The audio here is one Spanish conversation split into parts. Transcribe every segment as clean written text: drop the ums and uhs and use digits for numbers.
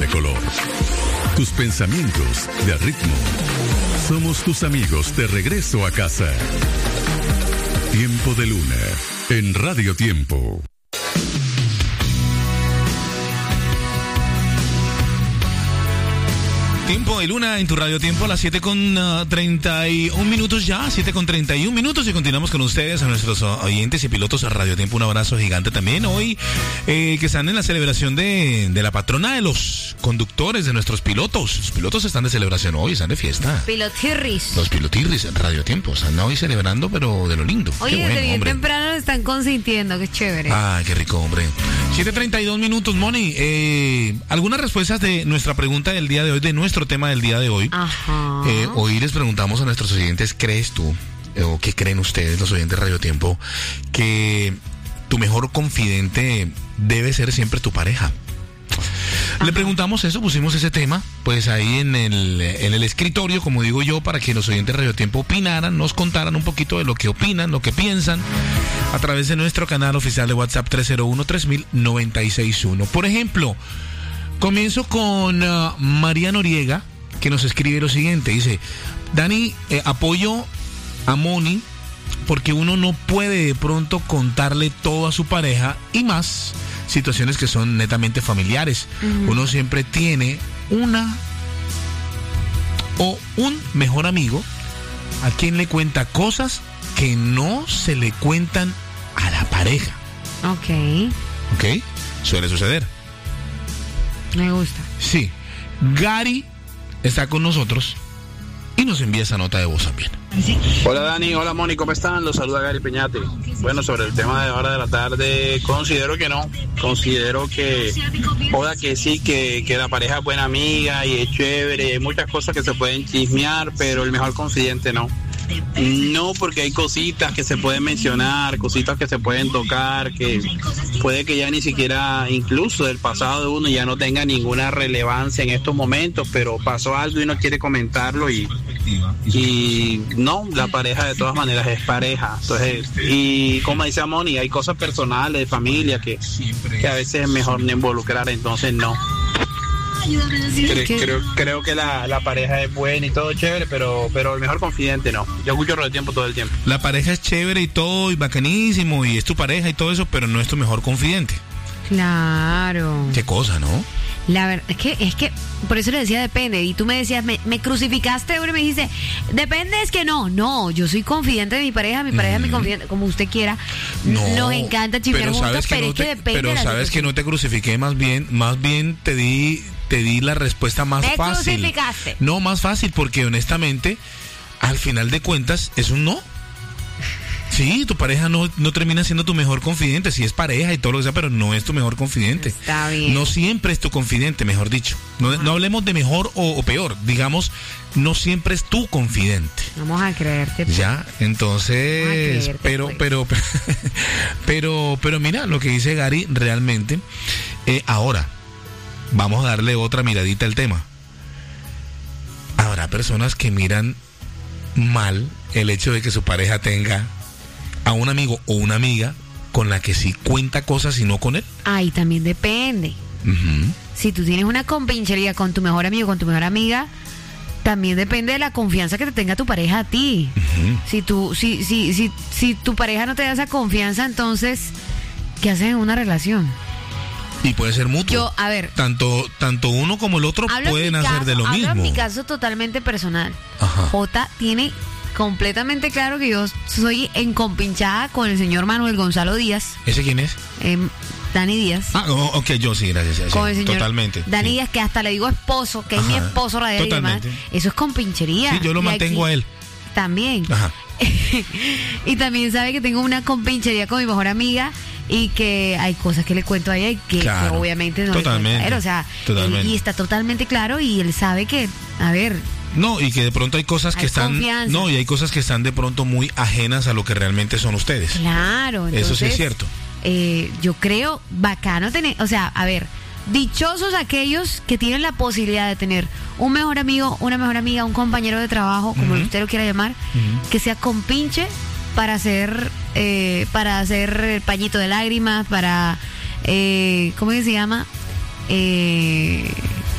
de color. Tus pensamientos de ritmo. Somos tus amigos de regreso a casa. Tiempo de Luna en Radio Tiempo. Tiempo de Luna en tu Radio Tiempo a las 7:31 minutos ya, 7:31 minutos, y continuamos con ustedes, a nuestros oyentes y pilotos a Radio Tiempo. Un abrazo gigante también hoy, que están en la celebración de la patrona de los conductores, de nuestros pilotos. Los pilotos están de celebración hoy, están de fiesta. Pilotirris. Los pilotirris en Radio Tiempo, están hoy celebrando, pero de lo lindo. Oye, bueno, desde bien hombre. temprano lo están consintiendo, qué chévere. Ah, qué rico, hombre. 7:32 minutos, Moni. Algunas respuestas de nuestra pregunta del día de hoy, de nuestro tema del día de hoy. Ajá. Hoy les preguntamos a nuestros oyentes, ¿crees tú, o qué creen ustedes, los oyentes de Radio Tiempo, que tu mejor confidente debe ser siempre tu pareja? Le preguntamos eso, pusimos ese tema, pues ahí en el escritorio, como digo yo, para que los oyentes de Radio Tiempo opinaran, nos contaran un poquito de lo que opinan, lo que piensan, a través de nuestro canal oficial de WhatsApp 301-3000-961. Por ejemplo, comienzo con María Noriega, que nos escribe lo siguiente. Dice: Dani, apoyo a Moni, porque uno no puede de pronto contarle todo a su pareja, y más situaciones que son netamente familiares. Uno siempre tiene una o un mejor amigo a quien le cuenta cosas que no se le cuentan a la pareja. Ok. ¿Ok? Suele suceder. Me gusta. Sí. Gary está con nosotros y nos envía esa nota de voz también. Hola Dani, hola Moni, ¿cómo están? Los saluda Gary Peñate. Bueno, sobre el tema de hora de la tarde, considero que no. Considero que, joda que sí, que la pareja es buena amiga y es chévere, hay muchas cosas que se pueden chismear, pero el mejor confidente no. No, porque hay cositas que se pueden mencionar, cositas que se pueden tocar, que puede que ya ni siquiera, incluso del pasado de uno, ya no tenga ninguna relevancia en estos momentos, pero pasó algo y uno quiere comentarlo y no, la pareja de todas maneras es pareja. Entonces, y como dice Moni, hay cosas personales, de familia, que a veces es mejor no involucrar, entonces no. Creo que la pareja es buena y todo chévere, pero el mejor confidente no. Yo escucho Radio Tiempo todo el tiempo. La pareja es chévere y todo, y bacanísimo, y es tu pareja y todo eso, pero no es tu mejor confidente. Claro. Qué cosa, ¿no? La verdad es que por eso le decía depende. Y tú me decías, me crucificaste, y me dijiste, depende, es que no, yo soy confidente de mi pareja es mi confidente, como usted quiera. No, nos encanta chismear juntos, pero es que depende. Pero sabes que no te crucifiqué, más bien te di la respuesta más fácil. Me crucificaste. No, más fácil, porque honestamente, al final de cuentas, es un no. Sí, tu pareja no termina siendo tu mejor confidente, si es pareja y todo lo que sea, pero no es tu mejor confidente. Está bien. No siempre es tu confidente, mejor dicho. No hablemos de mejor o peor, digamos, no siempre es tu confidente. Vamos a creerte. Pues. Ya, entonces, pero mira lo que dice Gary realmente. Ahora, vamos a darle otra miradita al tema. Habrá personas que miran mal el hecho de que su pareja tenga a un amigo o una amiga con la que sí cuenta cosas y no con él. Ay, también depende. Si tú tienes una compinchería con tu mejor amigo, con tu mejor amiga, también depende de la confianza que te tenga tu pareja a ti. Si tu pareja no te da esa confianza, entonces, ¿qué haces en una relación? Y puede ser mutuo. A ver. Tanto uno como el otro pueden hacer de lo mismo. Hablo en mi caso totalmente personal. Ajá. Jota tiene completamente claro que yo soy encompinchada con el señor Manuel Gonzalo Díaz. ¿Ese quién es? Dani Díaz. Ok, yo sí, gracias. Con el señor totalmente. Dani sí. Díaz, que hasta le digo esposo, que es mi esposo radial totalmente. y demás. Eso es compinchería. Sí, yo lo mantengo a él. También. Ajá. Y también sabe que tengo una compinchería con mi mejor amiga y que hay cosas que le cuento a ella y que obviamente no totalmente, le cuento a él. O sea, y está totalmente claro y él sabe que, a ver... No, y que de pronto hay cosas que están... confianza. No, y hay cosas que están de pronto muy ajenas a lo que realmente son ustedes. Claro. Entonces, eso sí es cierto. Yo creo bacano tener... O sea, a ver, dichosos aquellos que tienen la posibilidad de tener un mejor amigo, una mejor amiga, un compañero de trabajo, como usted lo quiera llamar, que sea compinche para hacer pañito de lágrimas, para... ¿cómo se llama?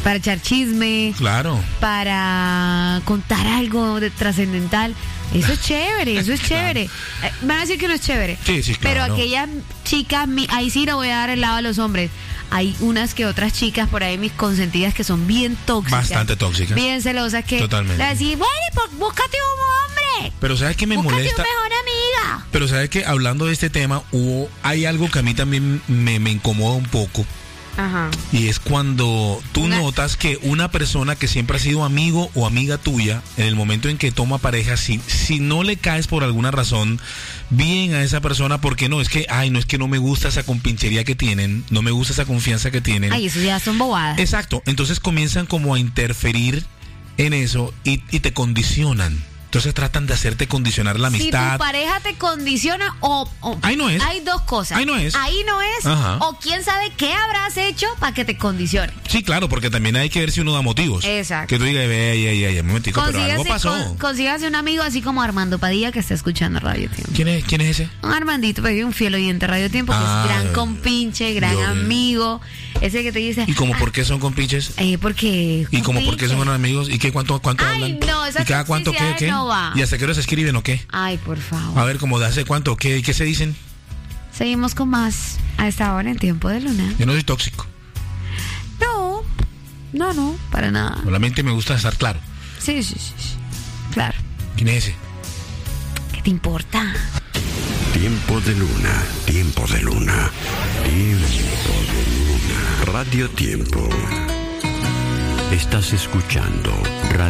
para echar chisme, Claro. para contar algo de trascendental. Eso es chévere, eso es chévere. Van a decir que no es chévere. Sí, sí, Pero claro. aquellas chicas, ahí sí le voy a dar el lado a los hombres. Hay unas que otras chicas por ahí, mis consentidas, que son bien tóxicas. Bastante tóxicas. Bien celosas, que Totalmente. le decís, bueno, búscate un hombre. Pero ¿sabes qué me Búscate molesta? una mejor amiga. Pero ¿sabes qué? Hablando de este tema, hay algo que a mí también me incomoda un poco. Ajá. Y es cuando tú notas que una persona que siempre ha sido amigo o amiga tuya, en el momento en que toma pareja, si no le caes por alguna razón bien a esa persona, porque no es que no me gusta esa compinchería que tienen, no me gusta esa confianza que tienen. Ay, eso ya son bobadas. Exacto, entonces comienzan como a interferir en eso y te condicionan. Entonces tratan de hacerte condicionar la amistad. Si tu pareja te condiciona o Ahí no es. Hay dos cosas. Ahí no es. Ahí no es. Ajá. O quién sabe qué habrás hecho para que te condicione. Sí, claro, porque también hay que ver si uno da motivos. Exacto. Que tú digas, un momentico, pero algo pasó. Consígase un amigo así como Armando Padilla, que está escuchando Radio Tiempo. ¿Quién es ese? Un Armandito, pues, un fiel oyente de Radio Tiempo, que es gran compinche, gran yo- amigo. Ese que te dice. ¿Y como por qué son compinches? Porque. ¿Y como por qué son amigos? ¿Y qué cuánto Ay, hablan? no, esa ¿Y cada cuánto qué? toxicidad no va. ¿Y hasta qué hora se escriben o qué? Ay, por favor. A ver, como de hace cuánto, ¿qué se dicen? Seguimos con más a esta hora en Tiempo de Luna. Yo no soy tóxico. No, para nada. Solamente me gusta estar claro. Sí. Claro. ¿Quién es ese? ¿Qué te importa? Tiempo de Luna, Tiempo de Luna, Tiempo de Luna. Radio Tiempo. Estás escuchando